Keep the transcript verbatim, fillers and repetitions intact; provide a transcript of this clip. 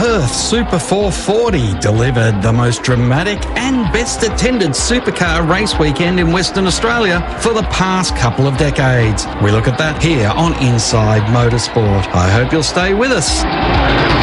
Perth Super four forty delivered the most dramatic and best attended supercar race weekend in Western Australia for the past couple of decades. We look at that here on Inside Motorsport. I hope you'll stay with us.